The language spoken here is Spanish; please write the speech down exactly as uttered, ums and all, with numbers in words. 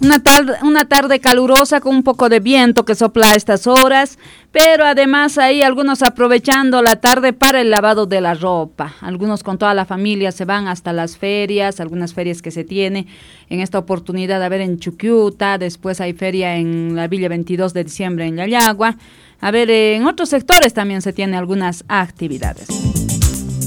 Una tarde, una tarde calurosa con un poco de viento que sopla a estas horas, pero además ahí algunos aprovechando la tarde para el lavado de la ropa. Algunos con toda la familia se van hasta las ferias, algunas ferias que se tiene en esta oportunidad, a ver, en Chuquiuta, después hay feria en la Villa veintidós de diciembre en Yayagua. A ver, en otros sectores también se tienen algunas actividades.